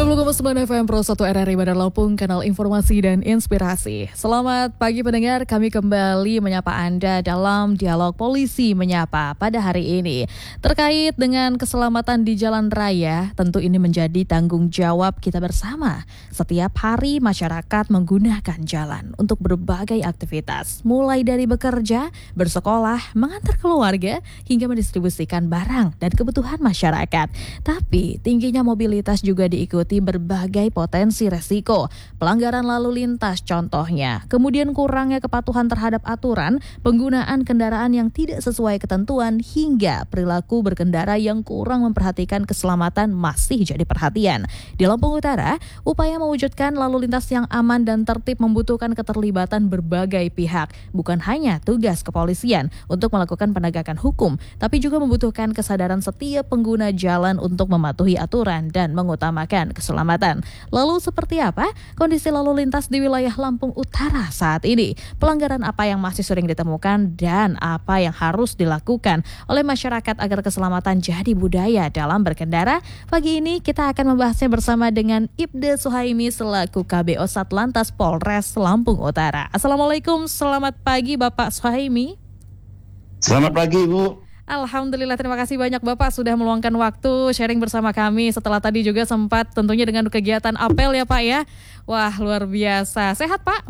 101,9 FM Pro 1 RRI Bandar Lampung, kanal informasi dan inspirasi. Selamat pagi pendengar, kami kembali menyapa Anda dalam Dialog Polisi Menyapa pada hari ini. Terkait dengan keselamatan di jalan raya, tentu ini menjadi tanggung jawab kita bersama. Setiap hari masyarakat menggunakan jalan untuk berbagai aktivitas, mulai dari bekerja, bersekolah, mengantar keluarga, hingga mendistribusikan barang dan kebutuhan masyarakat. Tapi tingginya mobilitas juga diikuti berbagai potensi resiko. Pelanggaran lalu lintas contohnya, kemudian kurangnya kepatuhan terhadap aturan, penggunaan kendaraan yang tidak sesuai ketentuan, hingga perilaku berkendara yang kurang memperhatikan keselamatan masih jadi perhatian. Di Lampung Utara, upaya mewujudkan lalu lintas yang aman dan tertib membutuhkan keterlibatan berbagai pihak. Bukan hanya tugas kepolisian untuk melakukan penegakan hukum, tapi juga membutuhkan kesadaran setiap pengguna jalan untuk mematuhi aturan dan mengutamakan keselamatan. Lalu seperti apa kondisi lalu lintas di wilayah Lampung Utara saat ini? Pelanggaran apa yang masih sering ditemukan dan apa yang harus dilakukan oleh masyarakat agar keselamatan jadi budaya dalam berkendara? Pagi ini kita akan membahasnya bersama dengan Ibda Suhaimi selaku KBO Satlantas Polres Lampung Utara. Assalamualaikum, selamat pagi Bapak Suhaimi. Selamat pagi Bu. Alhamdulillah, terima kasih banyak Bapak sudah meluangkan waktu sharing bersama kami setelah tadi juga sempat tentunya dengan kegiatan apel ya Pak ya. Wah, luar biasa. Sehat Pak?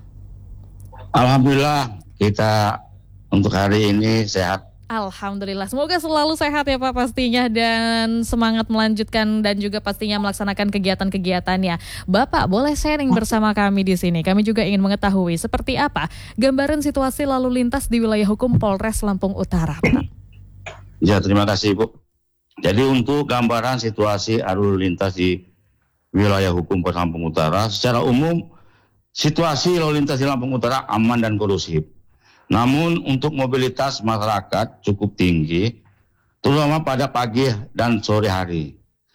Alhamdulillah kita untuk hari ini sehat. Alhamdulillah, semoga selalu sehat ya Pak pastinya dan semangat melanjutkan dan juga pastinya melaksanakan kegiatan-kegiatannya. Bapak boleh sharing bersama kami di sini. Kami juga ingin mengetahui seperti apa gambaran situasi lalu lintas di wilayah hukum Polres Lampung Utara, Pak. Ya, terima kasih Bu. Jadi untuk gambaran situasi lalu lintas di wilayah hukum Polres Lampung Utara, secara umum situasi lalu lintas di Lampung Utara aman dan kondusif. Namun untuk mobilitas masyarakat cukup tinggi, terutama pada pagi dan sore hari.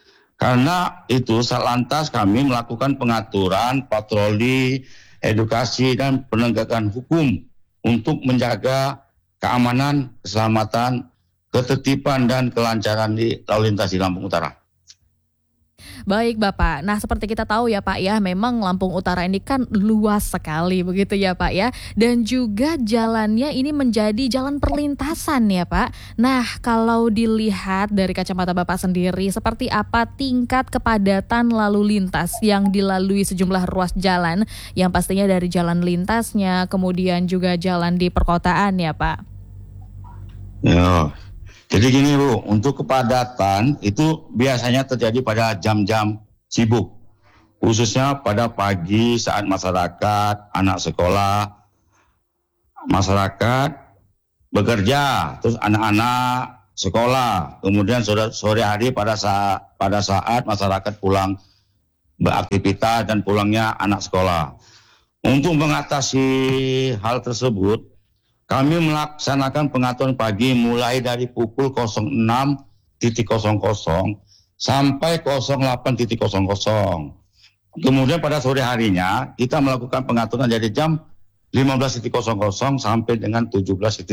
Karena itu Satlantas kami melakukan pengaturan, patroli, edukasi dan penegakan hukum untuk menjaga keamanan, keselamatan, ketertiban dan kelancaran di lalu lintas di Lampung Utara. Baik Bapak, nah seperti kita tahu ya Pak ya, memang Lampung Utara ini kan luas sekali begitu ya Pak ya. Dan juga jalannya ini menjadi jalan perlintasan ya Pak. Nah kalau dilihat dari kacamata Bapak sendiri, seperti apa tingkat kepadatan lalu lintas yang dilalui sejumlah ruas jalan, yang pastinya dari jalan lintasnya, kemudian juga jalan di perkotaan ya Pak? Ya. Jadi gini Bu, untuk kepadatan itu biasanya terjadi pada jam-jam sibuk. Khususnya pada pagi saat masyarakat, anak sekolah, masyarakat bekerja, terus anak-anak sekolah. Kemudian sore hari pada saat masyarakat pulang beraktivitas dan pulangnya anak sekolah. Untuk mengatasi hal tersebut, kami melaksanakan pengaturan pagi mulai dari pukul 06.00 sampai 08.00. Kemudian pada sore harinya kita melakukan pengaturan dari jam 15.00 sampai dengan 17.00.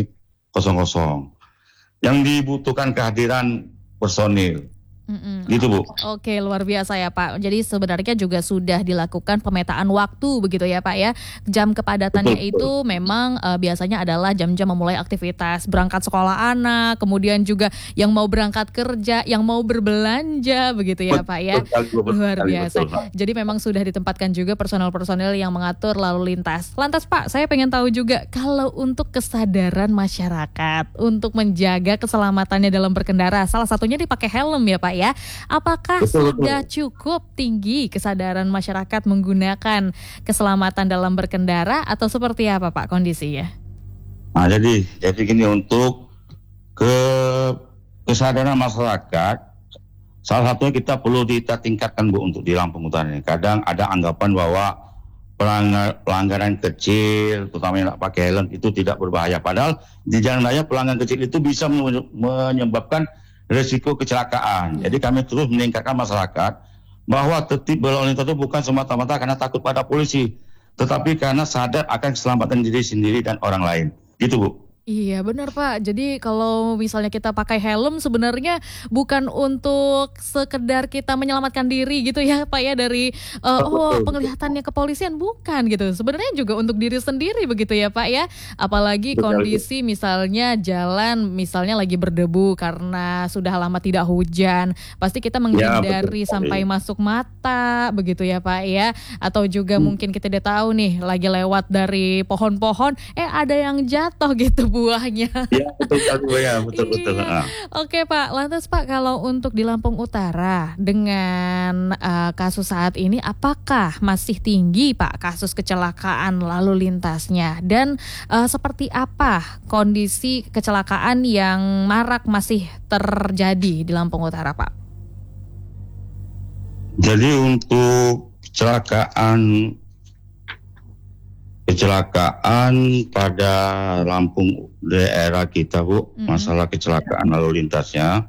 Yang dibutuhkan kehadiran personil. Gitu Bu. Oke, luar biasa ya Pak. Jadi sebenarnya juga sudah dilakukan pemetaan waktu begitu ya Pak ya. Jam kepadatannya itu memang biasanya adalah jam-jam memulai aktivitas berangkat sekolah anak, kemudian juga yang mau berangkat kerja, yang mau berbelanja begitu ya Pak ya. Luar biasa. Jadi memang sudah ditempatkan juga personel-personel yang mengatur lalu lintas. Lantas Pak, saya pengen tahu juga kalau untuk kesadaran masyarakat untuk menjaga keselamatannya dalam berkendara, salah satunya dipakai helm ya Pak ya. Apakah sudah cukup tinggi kesadaran masyarakat menggunakan keselamatan dalam berkendara atau seperti apa Pak kondisinya? Nah, jadi gini, untuk kesadaran masyarakat, salah satunya kita perlu tingkatkan Bu untuk di Lampung Utara ini. Kadang ada anggapan bahwa pelanggaran kecil, terutama yang tidak pakai helm itu tidak berbahaya. Padahal di jalan raya pelanggaran kecil itu bisa menyebabkan risiko kecelakaan. Jadi kami terus meningkatkan masyarakat bahwa tertib berlalu lintas itu bukan semata-mata karena takut pada polisi, tetapi karena sadar akan keselamatan diri sendiri dan orang lain. Gitu Bu. Iya benar Pak, jadi kalau misalnya kita pakai helm sebenarnya bukan untuk sekedar kita menyelamatkan diri gitu ya Pak ya dari Oh, betul, betul. penglihatannya kepolisian, bukan gitu. Sebenarnya juga untuk diri sendiri begitu ya Pak ya. Apalagi Betul, Bu. kondisi misalnya jalan misalnya lagi berdebu karena sudah lama tidak hujan, pasti kita Ya, betul menghindari sampai sekali. masuk mata begitu ya Pak ya. Atau juga mungkin kita udah tahu nih lagi lewat dari pohon-pohon, ada yang jatuh gitu buahnya. Ya, betul sekali, Bu, ya, betul betul, Iya. heeh. Oke Pak, lantas Pak kalau untuk di Lampung Utara dengan, kasus saat ini apakah masih tinggi Pak kasus kecelakaan lalu lintasnya? Dan, seperti apa kondisi kecelakaan yang marak masih terjadi di Lampung Utara Pak? Jadi untuk kecelakaan pada Lampung daerah kita, Bu, Mhm, masalah kecelakaan lalu lintasnya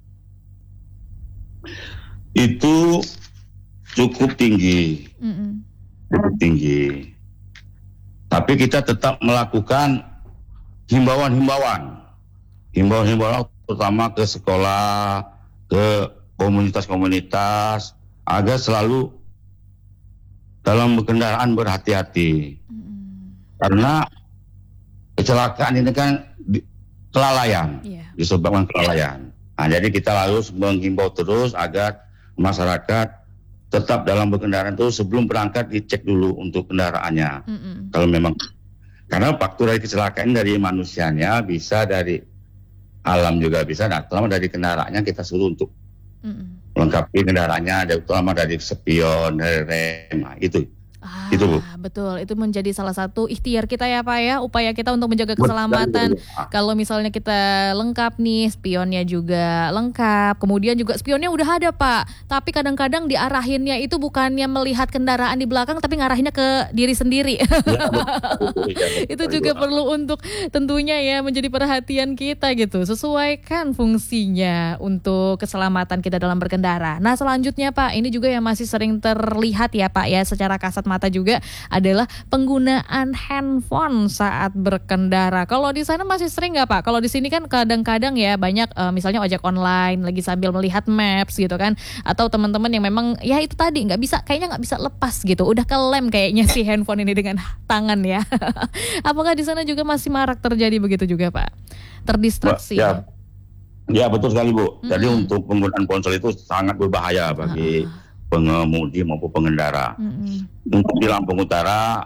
itu cukup tinggi, mhm, cukup tinggi. Tapi kita tetap melakukan himbauan-himbauan, himbauan-himbauan terutama ke sekolah, ke komunitas-komunitas agar selalu dalam berkendaraan berhati-hati. mhm. Karena kecelakaan ini kan kelalaian, Iya, disebabkan kelalaian. Nah, jadi kita harus menghimbau terus agar masyarakat tetap dalam berkendaraan itu sebelum berangkat dicek dulu untuk kendaraannya. mhm, Kalau memang karena faktor dari kecelakaan dari manusianya bisa dari alam juga bisa, nah, terutama dari kendaraannya kita suruh untuk mhm. melengkapi kendaraannya, terutama dari spion, dari rem, nah, itu Bu. Betul. Itu menjadi salah satu ikhtiar kita ya Pak ya, upaya kita untuk menjaga Betul, keselamatan. Bu. Kalau misalnya kita lengkap nih, spionnya juga lengkap, kemudian juga spionnya udah ada Pak, tapi kadang-kadang diarahinnya itu bukannya melihat kendaraan di belakang, tapi ngarahinnya ke diri sendiri. Ya, betul, ya, Itu betul, Bu. juga perlu untuk tentunya ya menjadi perhatian kita gitu. Sesuaikan fungsinya untuk keselamatan kita dalam berkendara. Nah selanjutnya Pak, ini juga yang masih sering terlihat ya Pak ya secara kasat mata juga adalah penggunaan handphone saat berkendara. Kalau di sana masih sering nggak Pak? Kalau di sini kan kadang-kadang ya banyak misalnya ojek online lagi sambil melihat maps gitu kan, atau teman-teman yang memang ya itu tadi kayaknya nggak bisa lepas gitu, udah kelem kayaknya si handphone ini dengan tangan ya. Apakah di sana juga masih marak terjadi begitu juga Pak? Ya, Terdistraksi. ya betul sekali Bu. Jadi Mm-mm. untuk penggunaan ponsel itu sangat berbahaya bagi Heeh. pengemudi maupun pengendara. Mm-mm. Untuk di Lampung Utara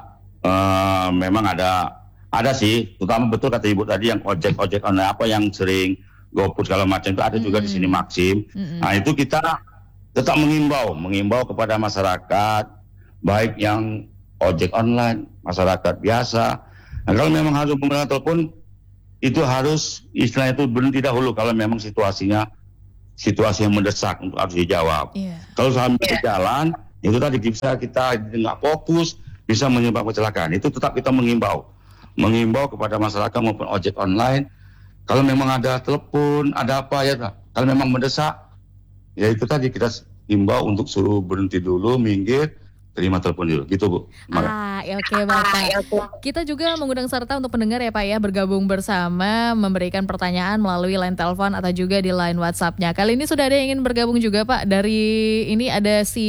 memang ada sih, terutama betul kata Ibu tadi yang ojek online apa yang sering GoFood segala macam itu ada juga di sini Mm-mm. Maxim. Nah Mm-mm. itu kita tetap mengimbau kepada masyarakat baik yang ojek online, masyarakat biasa. Nah kalau memang harus menggunakan telepon itu harus istilahnya itu berhenti dahulu kalau memang situasi yang mendesak untuk harus dijawab. Iya. Kalau sambil jalan itu tadi bisa kita nggak fokus bisa menyebabkan kecelakaan. Itu tetap kita mengimbau kepada masyarakat maupun ojek online. Kalau memang ada telepon, ada apa ya, kalau memang mendesak, ya itu tadi kita himbau untuk suruh berhenti dulu, minggir, terima telepon dulu, gitu Bu. Ya oke Bapak. Kita juga mengundang serta untuk pendengar ya Pak ya bergabung bersama memberikan pertanyaan melalui line telepon atau juga di line WhatsApp-nya. Kali ini sudah ada yang ingin bergabung juga Pak. Dari ini ada si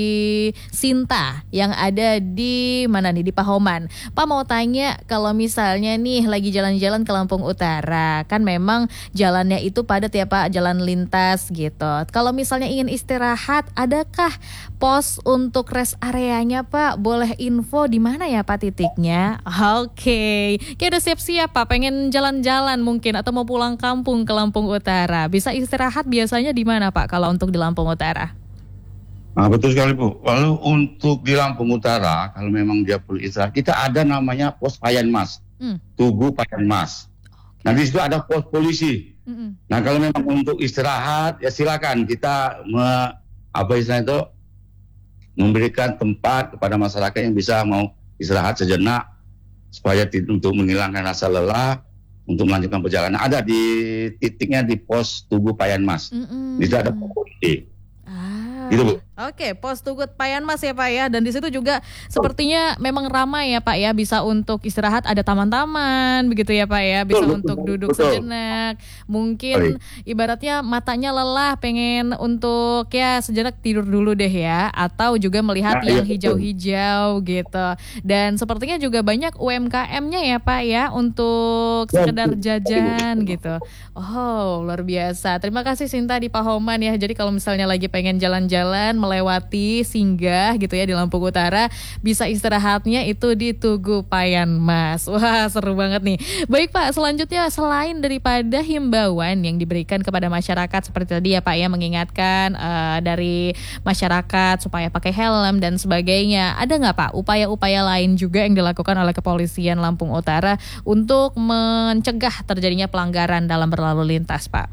Sinta yang ada di mana nih di Pahoman. Pak mau tanya kalau misalnya nih lagi jalan-jalan ke Lampung Utara, kan memang jalannya itu padat ya Pak, jalan lintas gitu. Kalau misalnya ingin istirahat, adakah pos untuk rest areanya Pak? Boleh info di mana ya Pak titiknya? Oke. Kayak udah siap-siap Pak, pengen jalan-jalan mungkin atau mau pulang kampung ke Lampung Utara. Bisa istirahat biasanya di mana Pak kalau untuk di Lampung Utara? Nah, betul sekali Bu. Lalu untuk di Lampung Utara, kalau memang dia perlu istirahat, kita ada namanya pos Payan Mas, Hmm. Tugu Payan Mas. Nah di situ ada pos polisi. Mm-mm. Nah kalau memang untuk istirahat, ya silakan kita apa istilahnya itu memberikan tempat kepada masyarakat yang bisa mau istirahat sejenak supaya untuk menghilangkan rasa lelah untuk melanjutkan perjalanan. Ada di titiknya di pos Tugu Payan Mas. Di situ ada pos polisi. Ah, Gitu Bu. Oke, Pos Tugut Payanmas ya Pak ya, dan di situ juga sepertinya memang ramai ya Pak ya, bisa untuk istirahat, ada taman-taman begitu ya Pak ya, bisa untuk duduk sejenak, mungkin ibaratnya matanya lelah, pengen untuk ya sejenak tidur dulu deh ya, atau juga melihat yang hijau-hijau gitu, dan sepertinya juga banyak UMKM-nya ya Pak ya, untuk sekedar jajan gitu. Oh, luar biasa. Terima kasih Sinta di Pahoman ya, jadi kalau misalnya lagi pengen jalan-jalan melewati singgah gitu ya di Lampung Utara, bisa istirahatnya itu di Tugu Payanmas. Wah, seru banget nih. Baik Pak, selanjutnya selain daripada himbauan yang diberikan kepada masyarakat seperti tadi ya Pak ya, mengingatkan dari masyarakat supaya pakai helm dan sebagainya, ada nggak Pak upaya-upaya lain juga yang dilakukan oleh Kepolisian Lampung Utara untuk mencegah terjadinya pelanggaran dalam berlalu lintas Pak?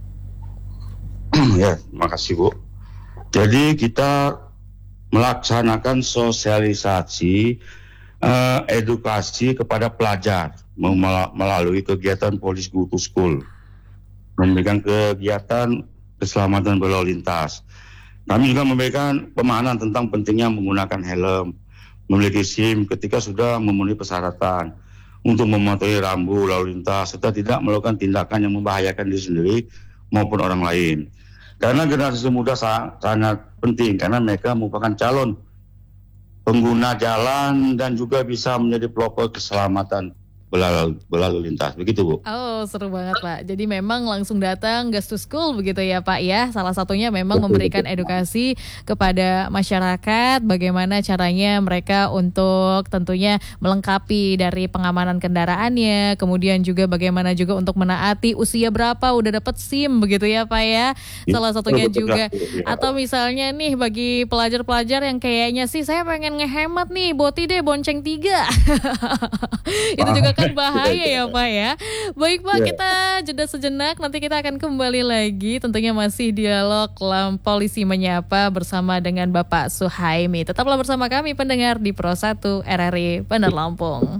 Ya, makasih Bu. Jadi kita melaksanakan sosialisasi, edukasi kepada pelajar melalui kegiatan Police Go to School, memberikan kegiatan keselamatan berlalu lintas. Kami juga memberikan pemahaman tentang pentingnya menggunakan helm, memiliki SIM ketika sudah memenuhi persyaratan untuk mematuhi rambu lalu lintas, serta tidak melakukan tindakan yang membahayakan diri sendiri maupun orang lain. Karena generasi muda sangat penting, karena mereka merupakan calon pengguna jalan dan juga bisa menjadi pelopor keselamatan berlalu lintas. Begitu Bu. Oh, seru banget Pak. Jadi memang langsung datang gas to school begitu ya Pak ya. Salah satunya memang memberikan edukasi kepada masyarakat bagaimana caranya mereka untuk tentunya melengkapi dari pengamanan kendaraannya, kemudian juga bagaimana juga untuk menaati usia berapa udah dapat SIM begitu ya Pak ya. Salah satunya juga, atau misalnya nih bagi pelajar-pelajar yang kayaknya sih saya pengen ngehemat nih, boti deh bonceng 3. Itu juga kan bahaya ya Pak ya. Baik Pak, kita jeda sejenak, nanti kita akan kembali lagi tentunya masih dialog Polisi Menyapa bersama dengan Bapak Suhaimi. Tetaplah bersama kami pendengar di Pro 1 RRI Bandar Lampung.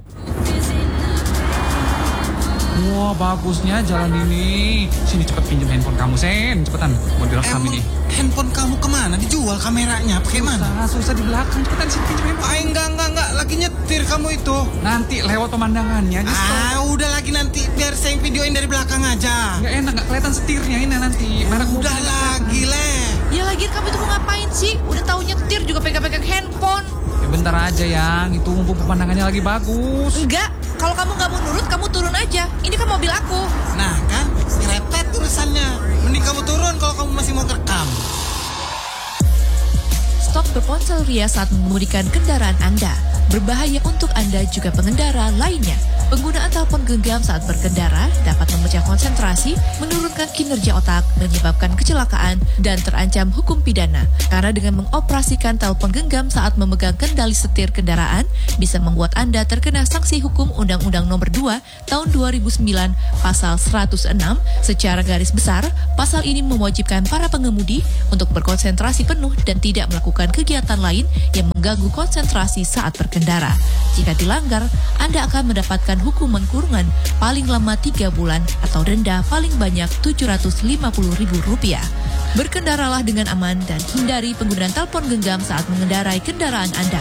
Wah, bagusnya jalan ini. Sini cepet pinjam handphone kamu, Sen. Cepetan, mau direkam ini. Handphone kamu kemana? Dijual kameranya, pakai mana? Susah di belakang. Cepetan sini pinjam handphone. Enggak. Lagi nyetir kamu itu. Nanti lewat pemandangannya. Udah lagi nanti. Biar saya videoin dari belakang aja. Nggak enak, nggak kelihatan setirnya ini nanti. Udah lagi, Le. Ya lagi kamu tuh mau ngapain sih? Udah tahu nyetir juga pegang-pegang handphone. Ya bentar aja, Yang. Itu mumpung pemandangannya lagi bagus. Enggak, kalau kamu nggak mau nurut, kamu turun aja. Ini kan mobil aku. Nah kan, ngerepet urusannya. Mending kamu turun kalau kamu masih mau ngerekam. Stop berponsel ria saat mengemudikan kendaraan Anda. Berbahaya untuk Anda juga pengendara lainnya. Penggunaan telepon genggam saat berkendara dapat memecah konsentrasi, menurunkan kinerja otak, menyebabkan kecelakaan, dan terancam hukum pidana. Karena dengan mengoperasikan telepon genggam saat memegang kendali setir kendaraan, bisa membuat Anda terkena sanksi hukum Undang-Undang Nomor 2 Tahun 2009 Pasal 106. Secara garis besar, pasal ini mewajibkan para pengemudi untuk berkonsentrasi penuh dan tidak melakukan kegiatan lain yang mengganggu konsentrasi saat berkendara. Jika dilanggar, Anda akan mendapatkan hukuman kurungan paling lama 3 bulan atau denda paling banyak Rp750.000. Berkendaralah dengan aman dan hindari penggunaan telepon genggam saat mengendarai kendaraan Anda.